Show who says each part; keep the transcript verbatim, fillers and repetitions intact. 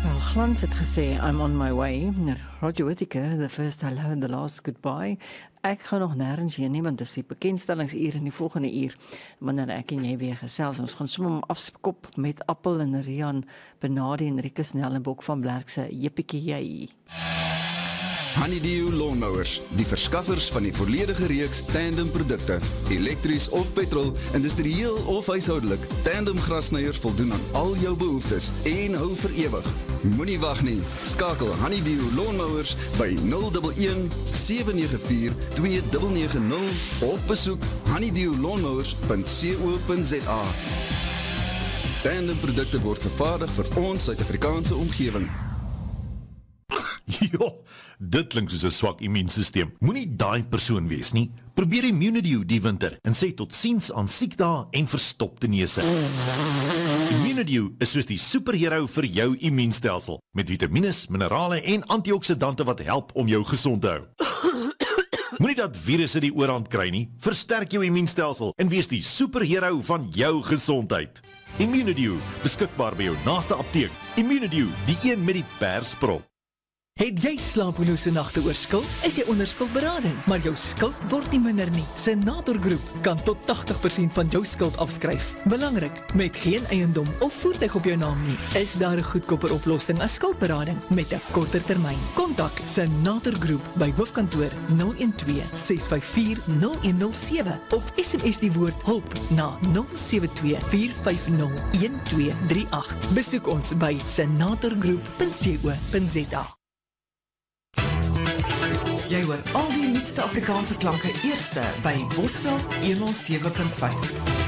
Speaker 1: Wel, Glans het gesê, I'm on my way. Roger Whittaker, the first hello and the last goodbye. Ek gaan nog nêrens heen nie, want dis die bekendstellingsuur in die volgende uur. Wanneer ek en jy weer gesels, ons gaan sommer afskop met Appel en Rian Benadi en Rieke Snellenbok van Blerk se Jippietjie jy.
Speaker 2: Honeydew Lawnmowers, die verskaffers van die volledige reeks Tandem produkte, elektries of petrol, industrieel of huishoudelik. Tandem grassnyers voldoen aan al jou behoeftes en hou vir ewig. Moenie wag nie, skakel Honeydew Lawnmowers by nul een een, sewe nege vier, twee nege nege nul of besoek honeydew lawnmowers punt co punt za. Tandem produkte word vervaardig vir ons Suid-Afrikaanse omgewing.
Speaker 3: Ja, dit klink soos 'n swak immuunstelsel. Moenie daai persoon wees nie. Probeer Immunidew die winter en sê totsiens aan siekdae en verstopte neuse. Immunidew is soos die superhero vir jou immuunstelsel, met vitamines, minerale en antioksidante wat help om jou gesond te hou. Moenie dat virusse die oorhand kry nie. Versterk jou immuunstelsel en wees die superhero van jou gesondheid. Immunidew, beskikbaar by jou naaste apteek. Immunidew, die een met die persprop.
Speaker 4: Het jy slapelose nagte oor skuld? Is jy onder skuldberading, maar jou skuld word nie minder nie. Senator Groep kan tot tagtig persent van jou skuld afskryf. Belangrik, met geen eiendom of voertuig op jou naam nie, is daar 'n goedkoper oplossing as skuldberading met 'n korter termyn. Kontak Senator Groep by hoofkantoor nul een twee, ses vyf vier, nul een nul sewe of S M S die woord hulp na nul sewe twee, vier vyf nul, een twee drie agt. Besoek ons by senatorgroep punt co punt za. Jy hoor al die nuutste Afrikaanse klanke eerste by Bosveld honderd sewe punt vyf.